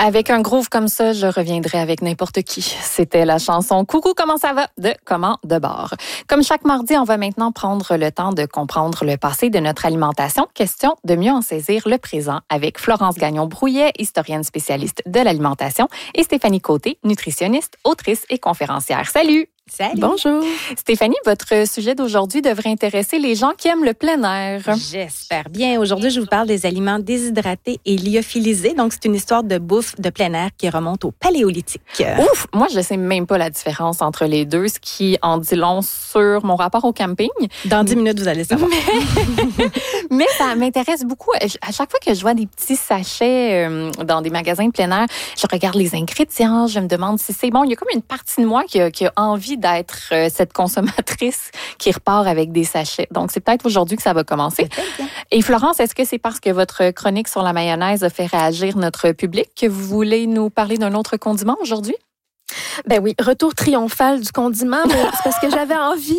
Avec un groove comme ça, je reviendrai avec n'importe qui. C'était la chanson Coucou, comment ça va de Comment de bord. Comme chaque mardi, on va maintenant prendre le temps de comprendre le passé de notre alimentation. Question de mieux en saisir le présent avec Florence Gagnon-Brouillet, historienne spécialiste de l'alimentation, et Stéphanie Côté, nutritionniste, autrice et conférencière. Salut! Salut! Bonjour! Stéphanie, votre sujet d'aujourd'hui devrait intéresser les gens qui aiment le plein air. J'espère bien. Aujourd'hui, je vous parle des aliments déshydratés et lyophilisés. Donc, c'est une histoire de bouffe de plein air qui remonte au Paléolithique. Ouf! Moi, je ne sais même pas la différence entre les deux, ce qui en dit long sur mon rapport au camping. Dans 10 minutes, vous allez savoir. Mais ça m'intéresse beaucoup. À chaque fois que je vois des petits sachets dans des magasins de plein air, je regarde les ingrédients, je me demande si c'est bon. Il y a comme une partie de moi qui a envie d'être cette consommatrice qui repart avec des sachets. Donc, c'est peut-être aujourd'hui que ça va commencer. Et Florence, est-ce que c'est parce que votre chronique sur la mayonnaise a fait réagir notre public que vous voulez nous parler d'un autre condiment aujourd'hui? Ben oui, retour triomphal du condiment, mais c'est parce que j'avais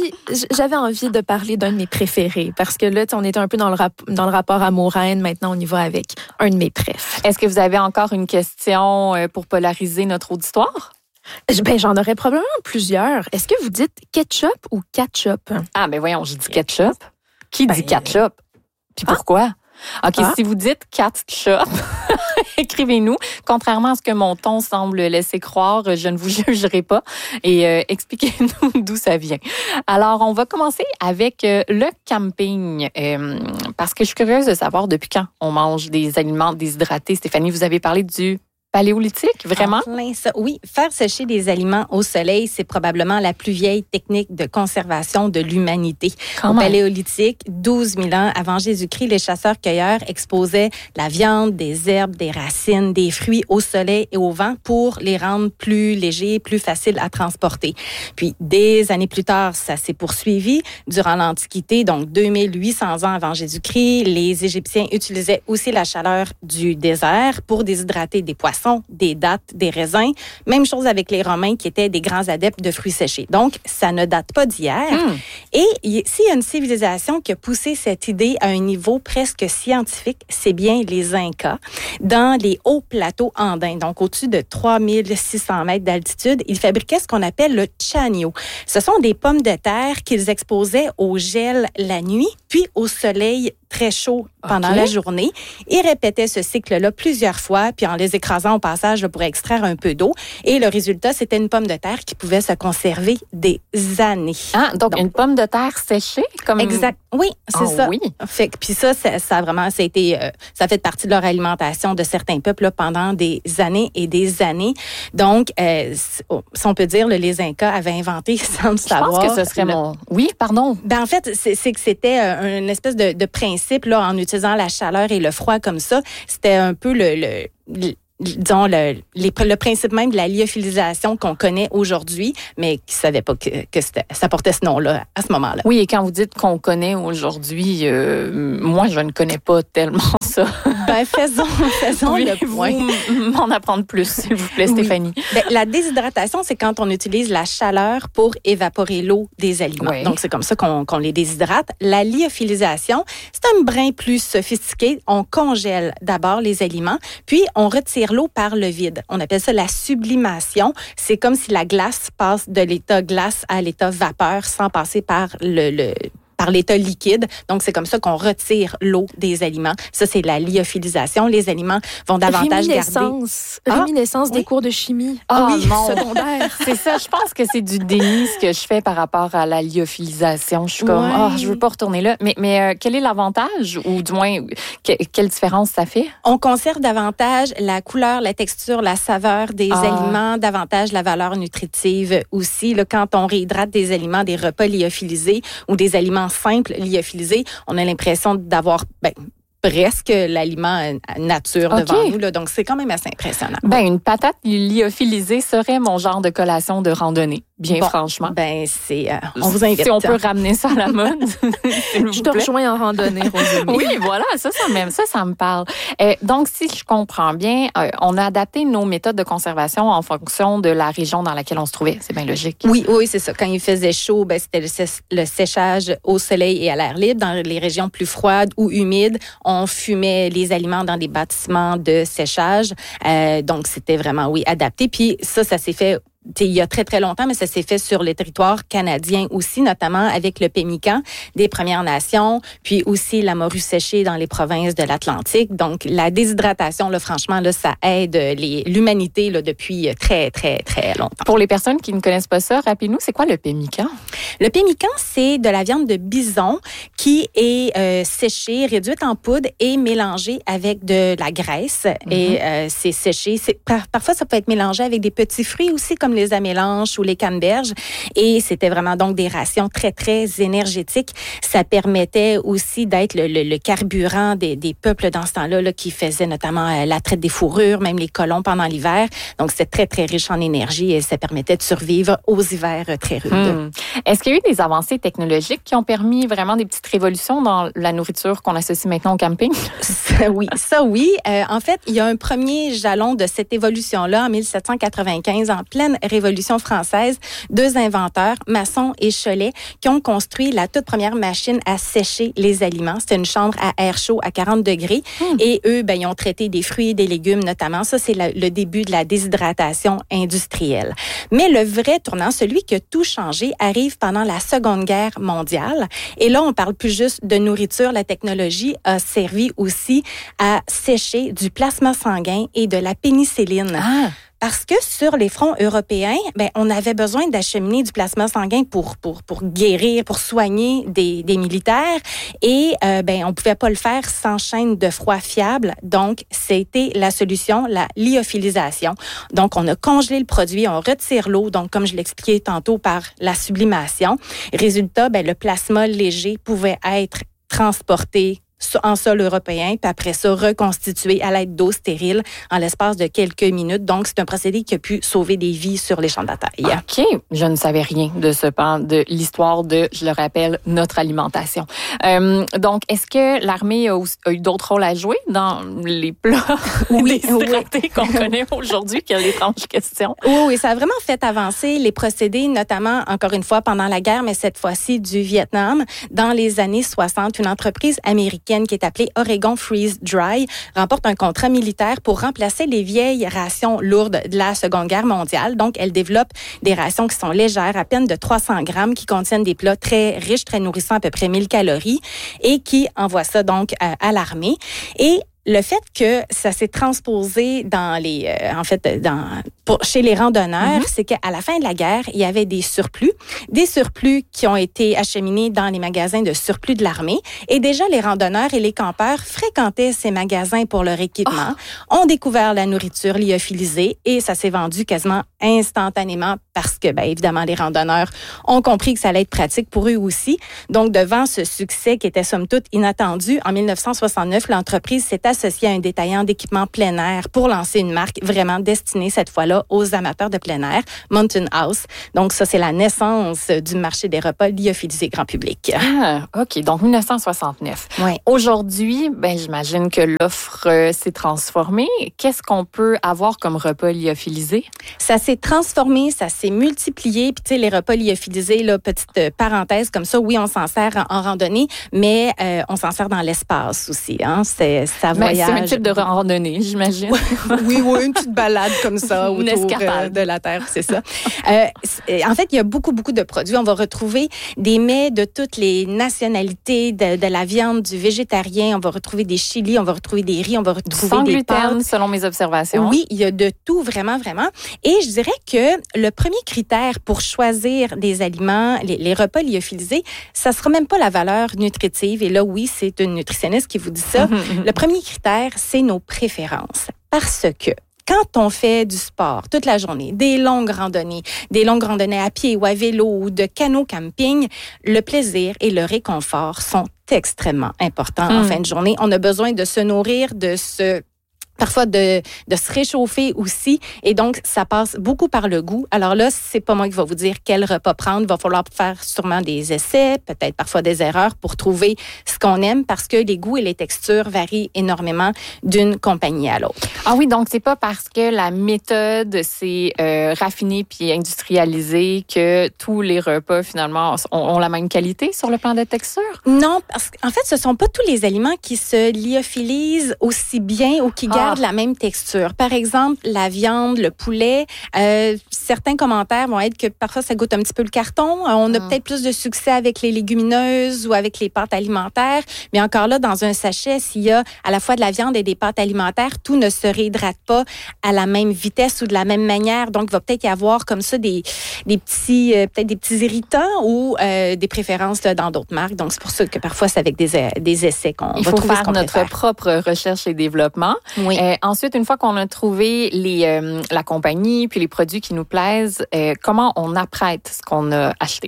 envie de parler d'un de mes préférés. Parce que là, on était un peu dans le rapport amour-haine. Maintenant, on y va avec un de mes préfs. Est-ce que vous avez encore une question pour polariser notre auditoire? Ben, j'en aurais probablement plusieurs. Est-ce que vous dites ketchup ou ketchup? Ah, ben voyons, je dis ketchup. Qui dit ketchup? Puis pourquoi? OK, si vous dites ketchup, écrivez-nous. Contrairement à ce que mon ton semble laisser croire, je ne vous jugerai pas. Et expliquez-nous d'où ça vient. Alors, on va commencer avec le camping. Parce que je suis curieuse de savoir depuis quand on mange des aliments déshydratés. Stéphanie, vous avez parlé du Paléolithique, vraiment? Oui, faire sécher des aliments au soleil, c'est probablement la plus vieille technique de conservation de l'humanité. Au Paléolithique, 12 000 ans avant Jésus-Christ, les chasseurs-cueilleurs exposaient la viande, des herbes, des racines, des fruits au soleil et au vent pour les rendre plus légers, plus faciles à transporter. Puis, des années plus tard, ça s'est poursuivi. Durant l'Antiquité, donc 2800 ans avant Jésus-Christ, les Égyptiens utilisaient aussi la chaleur du désert pour déshydrater des poissons, des dattes, des raisins. Même chose avec les Romains qui étaient des grands adeptes de fruits séchés. Donc, ça ne date pas d'hier. Et s'il y a une civilisation qui a poussé cette idée à un niveau presque scientifique, c'est bien les Incas. Dans les hauts plateaux andins, donc au-dessus de 3600 mètres d'altitude, ils fabriquaient ce qu'on appelle le chanio. Ce sont des pommes de terre qu'ils exposaient au gel la nuit, puis au soleil très chaud pendant la journée. Ils répétaient ce cycle-là plusieurs fois, puis en les écrasant au passage pour extraire un peu d'eau. Et le résultat, c'était une pomme de terre qui pouvait se conserver des années. Ah, donc une pomme de terre séchée? Comme... Exact. Oui, c'est ça. Oui. Puis ça a fait partie de leur alimentation de certains peuples là, pendant des années et des années. Donc, si on peut dire, les Incas avaient inventé sans le savoir. Je pense que ce serait mon... Oui, pardon. Ben, en fait, c'est que c'était une espèce de principe là, en utilisant la chaleur et le froid comme ça. C'était un peu le principe même de la lyophilisation qu'on connaît aujourd'hui, mais qui ne savait pas que ça portait ce nom-là à ce moment-là. Oui, et quand vous dites qu'on connaît aujourd'hui, moi, je ne connais pas tellement ça. Ben, faisons le point. M'en apprendre plus, s'il vous plaît, Stéphanie. Oui. Ben, la déshydratation, c'est quand on utilise la chaleur pour évaporer l'eau des aliments. Oui. Donc, c'est comme ça qu'on les déshydrate. La lyophilisation, c'est un brin plus sophistiqué. On congèle d'abord les aliments, puis on retire l'eau par le vide. On appelle ça la sublimation. C'est comme si la glace passe de l'état glace à l'état vapeur sans passer par l'état liquide. Donc, c'est comme ça qu'on retire l'eau des aliments. Ça, c'est la lyophilisation. Les aliments vont davantage Réminiscence des cours de chimie. Secondaire. C'est ça. Je pense que c'est du déni ce que je fais par rapport à la lyophilisation. Je suis comme, je veux pas retourner là. Mais quel est l'avantage ou du moins, quelle différence ça fait? On conserve davantage la couleur, la texture, la saveur des aliments, davantage la valeur nutritive aussi. Là, quand on réhydrate des aliments, des repas lyophilisés ou des aliments simples lyophilisés, on a l'impression d'avoir presque l'aliment nature devant nous. Là, donc, c'est quand même assez impressionnant. Une patate lyophilisée serait mon genre de collation de randonnée. bien franchement. Ben, on vous invite. Si on peut ramener ça à la mode, je te rejoins en randonnée, Rosemée. Oui, voilà, ça me parle. Donc, si je comprends bien, on a adapté nos méthodes de conservation en fonction de la région dans laquelle on se trouvait. C'est bien logique. Oui, c'est ça. Quand il faisait chaud, c'était le séchage au soleil et à l'air libre. Dans les régions plus froides ou humides, on fumait les aliments dans des bâtiments de séchage. Donc, c'était vraiment, adapté. Puis ça s'est fait il y a très, très longtemps, mais ça s'est fait sur le territoire canadien aussi, notamment avec le pemmican des Premières Nations, puis aussi la morue séchée dans les provinces de l'Atlantique. Donc, la déshydratation, là, franchement, là, ça aide l'humanité là, depuis très, très, très longtemps. Pour les personnes qui ne connaissent pas ça, rappelez-nous, c'est quoi le pemmican? Le pemmican, c'est de la viande de bison qui est séchée, réduite en poudre et mélangée avec de la graisse. Et c'est séché. Parfois, ça peut être mélangé avec des petits fruits aussi, comme les amélanches ou les canneberges. Et c'était vraiment donc des rations très, très énergétiques. Ça permettait aussi d'être le carburant des peuples dans ce temps-là là, qui faisaient notamment la traite des fourrures, même les colons pendant l'hiver. Donc, c'était très, très riche en énergie et ça permettait de survivre aux hivers très rudes. Est-ce qu'il y a eu des avancées technologiques qui ont permis vraiment des petites révolutions dans la nourriture qu'on associe maintenant au camping? Ça oui. En fait, il y a un premier jalon de cette évolution-là en 1795, en pleine Révolution française. 2 inventeurs, Masson et Cholet, qui ont construit la toute première machine à sécher les aliments. C'était une chambre à air chaud à 40 degrés. Et eux, ils ont traité des fruits et des légumes notamment. Ça, c'est le début de la déshydratation industrielle. Mais le vrai tournant, celui qui a tout changé, arrive pendant la Seconde Guerre mondiale. Et là, on parle plus juste de nourriture. La technologie a servi aussi à sécher du plasma sanguin et de la pénicilline. Parce que sur les fronts européens, on avait besoin d'acheminer du plasma sanguin pour guérir, pour soigner des militaires. Et on pouvait pas le faire sans chaîne de froid fiable. Donc, c'était la solution, la lyophilisation. Donc, on a congelé le produit, on retire l'eau. Donc, comme je l'expliquais tantôt, par la sublimation. Résultat, le plasma léger pouvait être transporté en sol européen, puis après ça, reconstitué à l'aide d'eau stérile en l'espace de quelques minutes. Donc, c'est un procédé qui a pu sauver des vies sur les champs de bataille. OK. Je ne savais rien de ce pan de l'histoire de, je le rappelle, notre alimentation. Donc, est-ce que l'armée a eu d'autres rôles à jouer dans les plats déshydratés qu'on connaît aujourd'hui? Quelle étrange question. Oui, ça a vraiment fait avancer les procédés, notamment, encore une fois, pendant la guerre, mais cette fois-ci du Vietnam. Dans les années 60, une entreprise américaine qui est appelée Oregon Freeze Dry remporte un contrat militaire pour remplacer les vieilles rations lourdes de la Seconde Guerre mondiale. Donc, elle développe des rations qui sont légères, à peine de 300 grammes, qui contiennent des plats très riches, très nourrissants, à peu près 1000 calories, et qui envoie ça donc à l'armée. Et le fait que ça s'est transposé dans chez les randonneurs, c'est qu'à la fin de la guerre, il y avait des surplus qui ont été acheminés dans les magasins de surplus de l'armée. Et déjà, les randonneurs et les campeurs fréquentaient ces magasins pour leur équipement, ont découvert la nourriture lyophilisée et ça s'est vendu quasiment instantanément parce que, évidemment, les randonneurs ont compris que ça allait être pratique pour eux aussi. Donc, devant ce succès qui était somme toute inattendu, en 1969, l'entreprise s'est associée à un détaillant d'équipement plein air pour lancer une marque vraiment destinée cette fois-là aux amateurs de plein air, Mountain House. Donc, ça, c'est la naissance du marché des repas lyophilisés grand public. Ah, OK. Donc, 1969. Oui. Aujourd'hui, j'imagine que l'offre s'est transformée. Qu'est-ce qu'on peut avoir comme repas lyophilisés? Ça s'est transformé, ça s'est multiplié. Puis, tu sais, les repas lyophilisés, là, petite parenthèse comme ça, oui, on s'en sert en randonnée, mais on s'en sert dans l'espace aussi. Hein? Ça voyage. C'est un type de randonnée, j'imagine. Oui, une petite balade comme ça autour de la Terre, c'est ça. En fait, il y a beaucoup, beaucoup de produits. On va retrouver des mets de toutes les nationalités, de la viande, du végétarien. On va retrouver des chilis, on va retrouver des riz, on va retrouver sans des gluten, pâtes. selon mes observations. Oui, il y a de tout, vraiment, vraiment. Et je dirais que le premier critère pour choisir des aliments, les repas lyophilisés, ça sera même pas la valeur nutritive. Et là, oui, c'est une nutritionniste qui vous dit ça. Le premier critère, c'est nos préférences. Parce que quand on fait du sport toute la journée, des longues randonnées à pied ou à vélo ou de canot camping, le plaisir et le réconfort sont extrêmement importants en fin de journée. On a besoin de se nourrir, de se parfois de se réchauffer aussi. Et donc, ça passe beaucoup par le goût. Alors là, c'est pas moi qui va vous dire quel repas prendre. Il va falloir faire sûrement des essais, peut-être parfois des erreurs pour trouver ce qu'on aime parce que les goûts et les textures varient énormément d'une compagnie à l'autre. Ah oui, donc c'est pas parce que la méthode c'est raffinée puis industrialisée que tous les repas finalement ont la même qualité sur le plan de texture? Non, parce qu'en fait, ce sont pas tous les aliments qui se lyophilisent aussi bien ou qui gardent la même texture. Par exemple, la viande, le poulet, certains commentaires vont être que parfois ça goûte un petit peu le carton. On a peut-être plus de succès avec les légumineuses ou avec les pâtes alimentaires. Mais encore là, dans un sachet, s'il y a à la fois de la viande et des pâtes alimentaires, tout ne se réhydrate pas à la même vitesse ou de la même manière. Donc, il va peut-être y avoir comme ça des petits irritants ou des préférences là, dans d'autres marques. Donc, c'est pour ça que parfois, c'est avec des essais qu'on va trouver ce qu'on préfère. Il faut faire notre propre recherche et développement. Oui. Ensuite, une fois qu'on a trouvé la compagnie puis les produits qui nous plaisent, comment on apprête ce qu'on a acheté?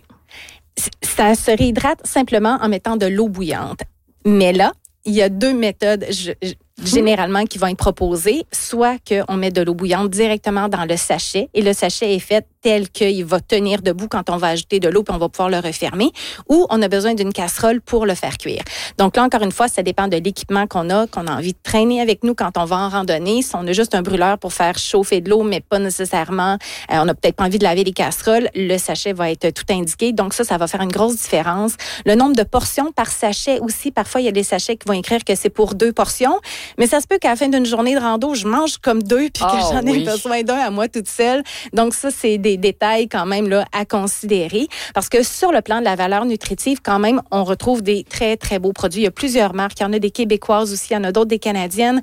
Ça se réhydrate simplement en mettant de l'eau bouillante. Mais là, il y a deux méthodes généralement qui vont être proposées. Soit qu'on met de l'eau bouillante directement dans le sachet et le sachet est fait tel qu'il va tenir debout quand on va ajouter de l'eau puis on va pouvoir le refermer, ou on a besoin d'une casserole pour le faire cuire. Donc là, encore une fois, ça dépend de l'équipement qu'on a envie de traîner avec nous quand on va en randonnée. Si on a juste un brûleur pour faire chauffer de l'eau, mais pas nécessairement, on n'a peut-être pas envie de laver les casseroles, le sachet va être tout indiqué. Donc ça va faire une grosse différence. Le nombre de portions par sachet aussi, parfois, il y a des sachets qui vont écrire que c'est pour 2 portions, mais ça se peut qu'à la fin d'une journée de rando, je mange comme 2 puis que j'en ai besoin d'un à moi toute seule. Donc ça, c'est des détails quand même là à considérer parce que sur le plan de la valeur nutritive, quand même, on retrouve des très, très beaux produits. Il y a plusieurs marques. Il y en a des québécoises aussi. Il y en a d'autres des canadiennes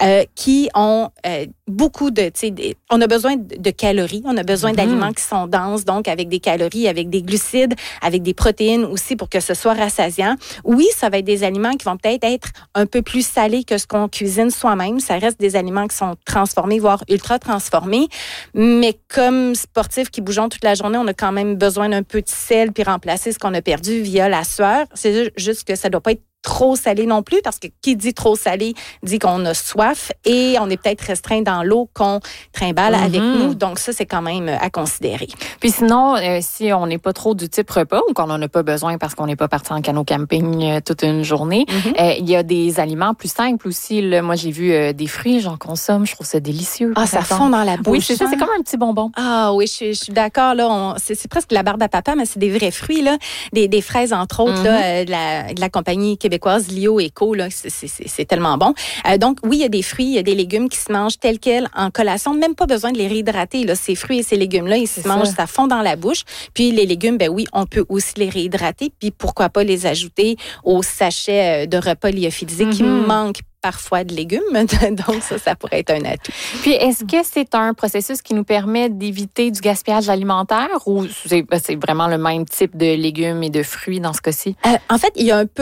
qui ont beaucoup de... On a besoin de calories. On a besoin d'aliments qui sont denses, donc avec des calories, avec des glucides, avec des protéines aussi pour que ce soit rassasiant. Oui, ça va être des aliments qui vont peut-être être un peu plus salés que ce qu'on cuisine soi-même. Ça reste des aliments qui sont transformés, voire ultra transformés. Mais comme sportifs qui bougeons toute la journée, on a quand même besoin d'un peu de sel puis remplacer ce qu'on a perdu via la sueur. C'est juste que ça doit pas être trop salé non plus, parce que qui dit trop salé dit qu'on a soif et on est peut-être restreint dans l'eau qu'on trimballe avec nous. Donc ça, c'est quand même à considérer. Puis sinon, si on n'est pas trop du type repas ou qu'on n'en a pas besoin parce qu'on n'est pas parti en canot camping toute une journée, il y a des aliments plus simples aussi. Là, moi, j'ai vu des fruits, j'en consomme, je trouve ça délicieux. Ah, ça fond dans la bouche. Oui, c'est ça, c'est comme un petit bonbon. Ah oui, je suis d'accord. Là, c'est presque la barbe à papa, mais c'est des vrais fruits. Là. Des fraises, entre autres, là, de la compagnie québécoise Lio Eco, là, c'est tellement bon. Donc, oui, il y a des fruits, il y a des légumes qui se mangent tels quels en collation. Même pas besoin de les réhydrater. Là. Ces fruits et ces légumes-là, ils se mangent, ça fond dans la bouche. Puis les légumes, ben oui, on peut aussi les réhydrater. Puis pourquoi pas les ajouter au sachet de repas lyophilisés qui manquent parfois de légumes. Donc, ça pourrait être un atout. Puis, est-ce que c'est un processus qui nous permet d'éviter du gaspillage alimentaire ou c'est vraiment le même type de légumes et de fruits dans ce cas-ci? En fait,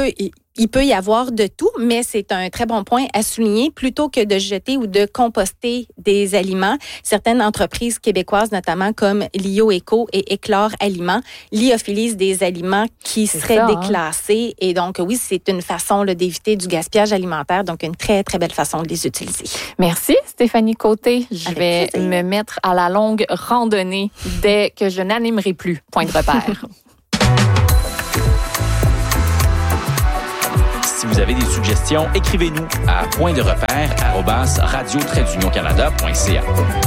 il peut y avoir de tout, mais c'est un très bon point à souligner. Plutôt que de jeter ou de composter des aliments, certaines entreprises québécoises, notamment comme Lio Eco et Éclore Aliments, lyophilisent des aliments qui seraient déclassés. Et donc, oui, c'est une façon là, d'éviter du gaspillage alimentaire. Donc, une très, très belle façon de les utiliser. Merci, Stéphanie Côté. Je vais me mettre à la longue randonnée dès que je n'animerai plus. Point de repère. Si vous avez des suggestions, écrivez-nous à pointderepère@radio-canada.ca.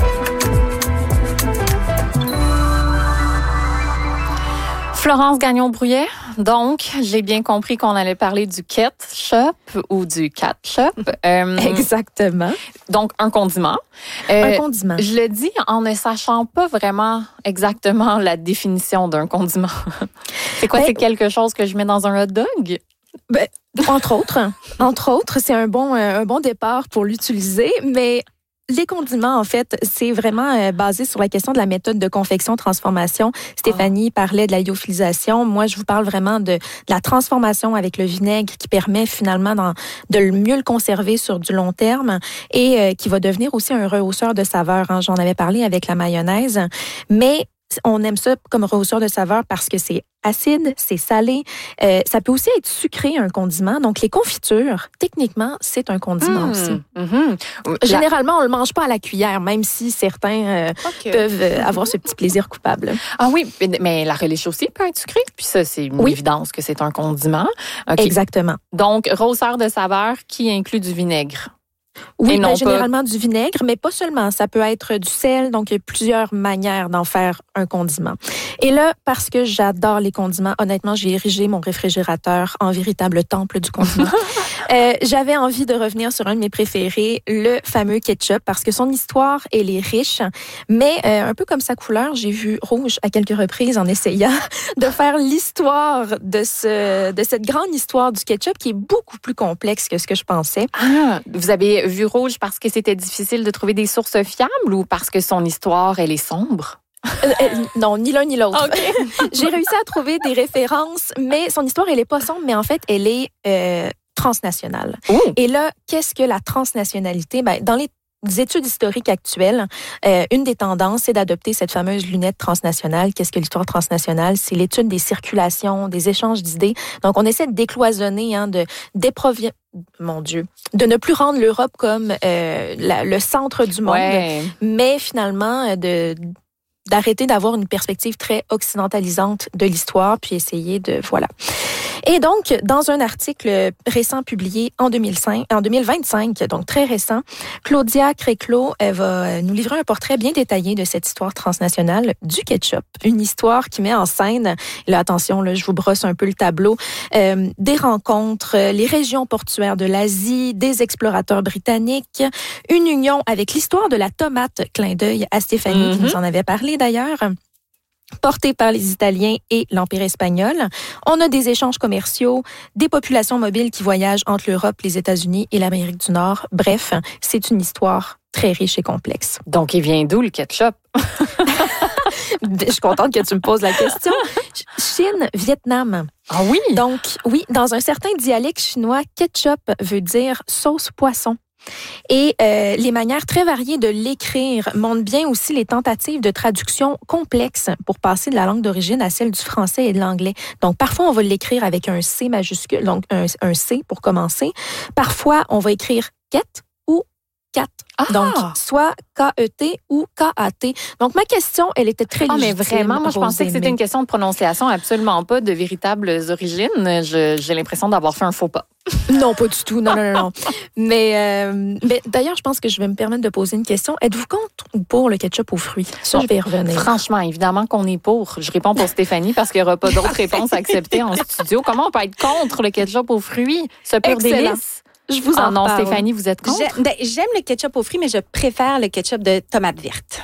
Florence Gagnon-Brouillet, donc, j'ai bien compris qu'on allait parler du ketchup ou du ketchup. Exactement. Donc, un condiment. Un condiment. Je le dis en ne sachant pas vraiment exactement la définition d'un condiment. C'est quoi? C'est quelque chose que je mets dans un hot dog? Ben, entre autres, c'est un bon départ pour l'utiliser, mais les condiments, en fait, c'est vraiment basé sur la question de la méthode de confection-transformation. Stéphanie parlait de la lyophilisation. Moi, je vous parle vraiment de la transformation avec le vinaigre qui permet finalement de mieux le conserver sur du long terme et qui va devenir aussi un rehausseur de saveur. Hein. J'en avais parlé avec la mayonnaise. Mais on aime ça comme rehausseur de saveur parce que c'est acide, c'est salé. Ça peut aussi être sucré, un condiment. Donc, les confitures, techniquement, c'est un condiment aussi. Généralement, on le mange pas à la cuillère, même si certains peuvent avoir ce petit plaisir coupable. Ah oui, mais la relish aussi peut être sucrée. Puis ça, c'est une évidence que c'est un condiment. Okay. Exactement. Donc, rehausseur de saveur qui inclut du vinaigre. Oui, généralement du vinaigre, mais pas seulement. Ça peut être du sel, donc il y a plusieurs manières d'en faire un condiment. Et là, parce que j'adore les condiments, honnêtement, j'ai érigé mon réfrigérateur en véritable temple du condiment. J'avais envie de revenir sur un de mes préférés, le fameux ketchup, parce que son histoire, elle est riche, mais un peu comme sa couleur, j'ai vu rouge à quelques reprises en essayant de faire l'histoire de cette grande histoire du ketchup qui est beaucoup plus complexe que ce que je pensais. Ah, vous avez vu rouge parce que c'était difficile de trouver des sources fiables ou parce que son histoire, elle est sombre? Non, ni l'un ni l'autre. Okay. J'ai réussi à trouver des références, mais son histoire, elle est pas sombre, mais en fait, elle est transnationale. Et là, qu'est-ce que la transnationalité? Ben, dans les études historiques actuelles, une des tendances, c'est d'adopter cette fameuse lunette transnationale. Qu'est-ce que l'histoire transnationale? C'est l'étude des circulations, des échanges d'idées. Donc, on essaie de décloisonner, de ne plus rendre l'Europe comme le centre du monde, mais finalement d'arrêter d'avoir une perspective très occidentalisante de l'histoire, puis essayer de... Voilà. Et donc, dans un article récent publié en 2025, donc très récent, Claudia Créclos va nous livrer un portrait bien détaillé de cette histoire transnationale du ketchup. Une histoire qui met en scène, là, attention, là, je vous brosse un peu le tableau, des rencontres, les régions portuaires de l'Asie, des explorateurs britanniques, une union avec l'histoire de la tomate, clin d'œil à Stéphanie qui nous en avait parlé d'ailleurs, porté par les Italiens et l'Empire espagnol. On a des échanges commerciaux, des populations mobiles qui voyagent entre l'Europe, les États-Unis et l'Amérique du Nord. Bref, c'est une histoire très riche et complexe. Donc, il vient d'où le ketchup? Je suis contente que tu me poses la question. Chine, Vietnam. Ah oui? Donc, oui, dans un certain dialecte chinois, ketchup veut dire sauce poisson. Et les manières très variées de l'écrire montrent bien aussi les tentatives de traduction complexes pour passer de la langue d'origine à celle du français et de l'anglais. Donc, parfois, on va l'écrire avec un C majuscule, donc un C pour commencer. Parfois, on va écrire ket ou cat. Donc, soit K-E-T ou K-A-T. Donc, ma question, elle était très légitime. Mais vraiment, moi, je pensais que c'était une question de prononciation, absolument pas de véritables origines. J'ai l'impression d'avoir fait un faux pas. Non, pas du tout. Non. Mais d'ailleurs, je pense que je vais me permettre de poser une question. Êtes-vous contre ou pour le ketchup aux fruits? Ça, je vais y revenir. Franchement, évidemment qu'on est pour. Je réponds pour Stéphanie parce qu'il n'y aura pas d'autres réponses acceptées en studio. Comment on peut être contre le ketchup aux fruits? Ce pur délice. Je vous en non, parle. Stéphanie, vous êtes contre? J'aime le ketchup aux fruits, mais je préfère le ketchup de tomate verte.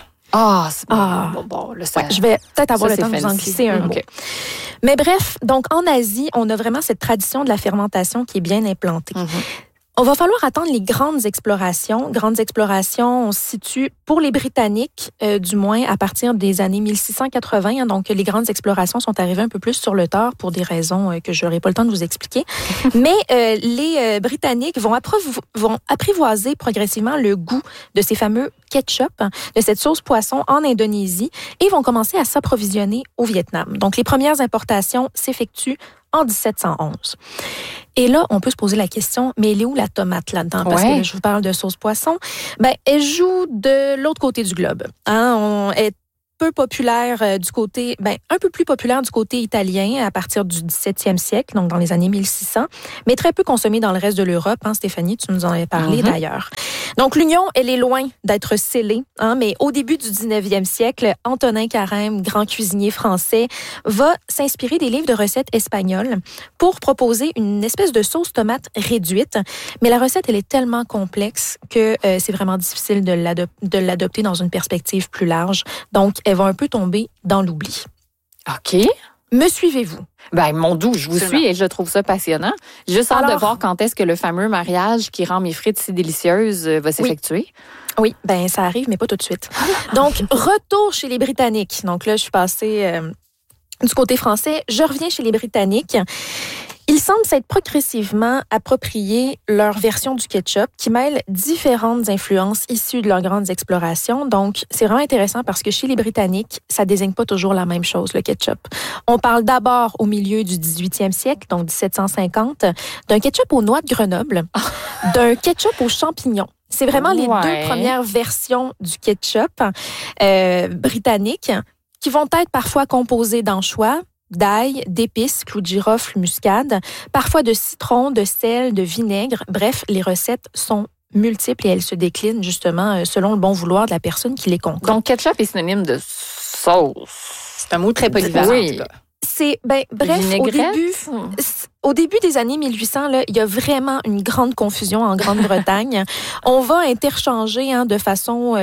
Bon, là, ça, je vais peut-être avoir le temps de vous en glisser un mot. Mais bref, donc en Asie, on a vraiment cette tradition de la fermentation qui est bien implantée. On va falloir attendre les grandes explorations. Grandes explorations, on se situe pour les Britanniques, du moins à partir des années 1680. Donc, les grandes explorations sont arrivées un peu plus sur le tard pour des raisons que je n'aurai pas le temps de vous expliquer. Mais les Britanniques vont apprivoiser progressivement le goût de ces fameux ketchup, de cette sauce poisson en Indonésie et vont commencer à s'approvisionner au Vietnam. Donc, les premières importations s'effectuent en 1711. Et là, on peut se poser la question, mais elle est où la tomate là-dedans? Parce que là, je vous parle de sauce poisson. Ben, elle joue de l'autre côté du globe. Elle est peu populaire du côté, un peu plus populaire du côté italien à partir du 17e siècle, donc dans les années 1600, mais très peu consommée dans le reste de l'Europe. Stéphanie, tu nous en avais parlé d'ailleurs. Donc, l'union, elle est loin d'être scellée, mais au début du 19e siècle, Antonin Carême, grand cuisinier français, va s'inspirer des livres de recettes espagnoles pour proposer une espèce de sauce tomate réduite. Mais la recette, elle est tellement complexe que c'est vraiment difficile de l'adopter dans une perspective plus large. Donc, elle va un peu tomber dans l'oubli. OK. Me suivez-vous? Mon doux, je vous suis et je trouve ça passionnant. J'ai juste hâte de voir quand est-ce que le fameux mariage qui rend mes frites si délicieuses va s'effectuer. Oui, ça arrive, mais pas tout de suite. Donc, retour chez les Britanniques. Donc là, je suis passée du côté français. Je reviens chez les Britanniques. Ils semblent s'être progressivement approprié leur version du ketchup qui mêle différentes influences issues de leurs grandes explorations. Donc, c'est vraiment intéressant parce que chez les Britanniques, ça désigne pas toujours la même chose, le ketchup. On parle d'abord au milieu du 18e siècle, donc 1750, d'un ketchup aux noix de Grenoble, d'un ketchup aux champignons. C'est vraiment les deux premières versions du ketchup britannique qui vont être parfois composées d'anchois, d'ail, d'épices, clous de girofle, muscade, parfois de citron, de sel, de vinaigre. Bref, les recettes sont multiples et elles se déclinent justement selon le bon vouloir de la personne qui les concocte. Donc, ketchup est synonyme de sauce. C'est un mot très polyvalent. Oui. C'est, bref, au début des années 1800, là, il y a vraiment une grande confusion en Grande-Bretagne. On va interchanger de façon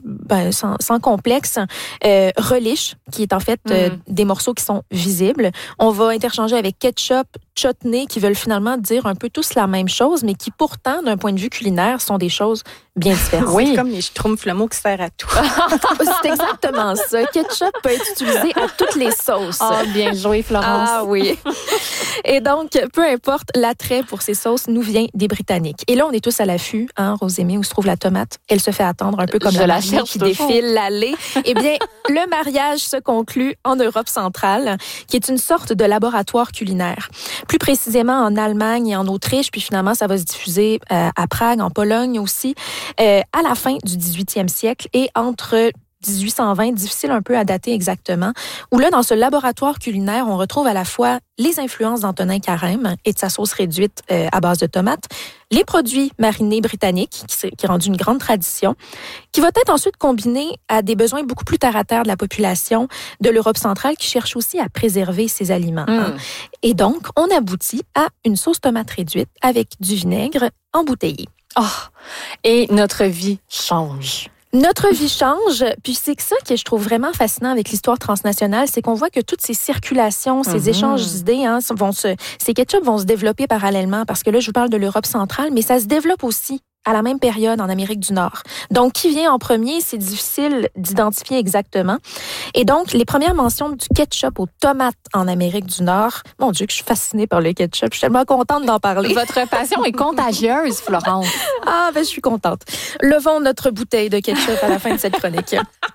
sans complexe relish, qui est en fait des morceaux qui sont visibles. On va interchanger avec ketchup, chutney, qui veulent finalement dire un peu tous la même chose, mais qui pourtant, d'un point de vue culinaire, sont des choses bien différentes. Oui. C'est comme les schtroumpfs, le mot qui sert à tout. C'est exactement ça. Ketchup peut être utilisé à toutes les sauces. Ah, bien joué, Florence. Ah oui. Et donc, peu importe, l'attrait pour ces sauces nous vient des Britanniques. Et là, on est tous à l'affût, Rosémie, où se trouve la tomate. Elle se fait attendre un peu comme la mariée qui défile l'allée. Eh bien, le mariage se conclut en Europe centrale, qui est une sorte de laboratoire culinaire. Plus précisément en Allemagne et en Autriche, puis finalement, ça va se diffuser à Prague, en Pologne aussi, à la fin du 18e siècle et entre 1820, difficile un peu à dater exactement, où là, dans ce laboratoire culinaire, on retrouve à la fois les influences d'Antonin Carême et de sa sauce réduite à base de tomates, les produits marinés britanniques, qui est rendu une grande tradition, qui va être ensuite combiné à des besoins beaucoup plus terre-à-terre de la population de l'Europe centrale qui cherche aussi à préserver ses aliments. Et donc, on aboutit à une sauce tomate réduite avec du vinaigre embouteillé. Oh, et notre vie change. Notre vie change, puis c'est ça que je trouve vraiment fascinant avec l'histoire transnationale, c'est qu'on voit que toutes ces circulations, ces échanges d'idées, ces ketchup vont se développer parallèlement, parce que là, je vous parle de l'Europe centrale, mais ça se développe aussi à la même période en Amérique du Nord. Donc, qui vient en premier, c'est difficile d'identifier exactement. Et donc, les premières mentions du ketchup aux tomates en Amérique du Nord, mon Dieu, que je suis fascinée par le ketchup. Je suis tellement contente d'en parler. Votre passion est contagieuse, Florence. Ah, je suis contente. Levons notre bouteille de ketchup à la fin de cette chronique.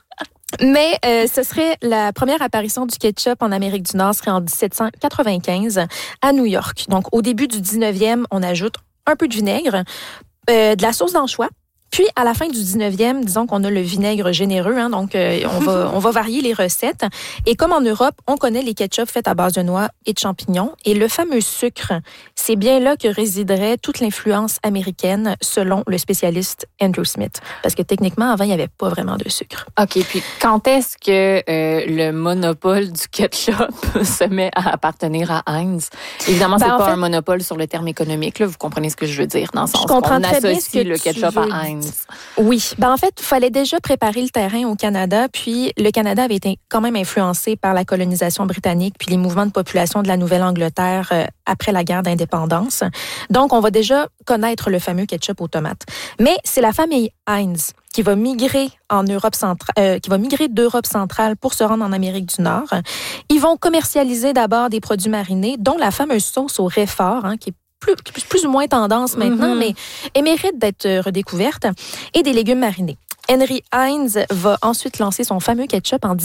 Mais ce serait la première apparition du ketchup en Amérique du Nord, serait en 1795 à New York. Donc, au début du 19e, on ajoute un peu de vinaigre, de la sauce d'anchois. Puis, à la fin du 19e, disons qu'on a le vinaigre généreux, donc on va varier les recettes. Et comme en Europe, on connaît les ketchups faits à base de noix et de champignons. Et le fameux sucre, c'est bien là que résiderait toute l'influence américaine, selon le spécialiste Andrew Smith. Parce que techniquement, avant, il n'y avait pas vraiment de sucre. OK, puis quand est-ce que le monopole du ketchup se met à appartenir à Heinz? Évidemment, c'est pas un monopole sur le terme économique, là, vous comprenez ce que je veux dire, dans le sens qu'on associe le ketchup à Heinz. Oui. En fait, il fallait déjà préparer le terrain au Canada, puis le Canada avait été quand même influencé par la colonisation britannique puis les mouvements de population de la Nouvelle-Angleterre après la guerre d'indépendance. Donc, on va déjà connaître le fameux ketchup aux tomates. Mais c'est la famille Heinz qui va migrer en Europe centrale, qui va migrer d'Europe centrale pour se rendre en Amérique du Nord. Ils vont commercialiser d'abord des produits marinés, dont la fameuse sauce au Réfort, qui est plus ou moins tendance maintenant, mais elle mérite d'être redécouverte, et des légumes marinés. Henry Heinz va ensuite lancer son fameux ketchup en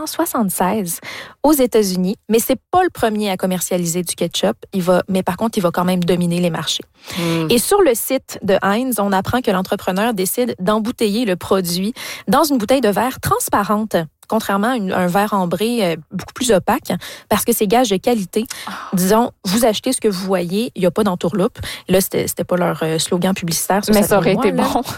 1876 aux États-Unis, mais c'est pas le premier à commercialiser du ketchup. Mais par contre, il va quand même dominer les marchés. Et sur le site de Heinz, on apprend que l'entrepreneur décide d'embouteiller le produit dans une bouteille de verre transparente, contrairement à un verre ambré beaucoup plus opaque, parce que c'est gage de qualité. Disons, vous achetez ce que vous voyez, il n'y a pas d'entourloupe. Là, c'était pas leur slogan publicitaire. Mais ça aurait été bon.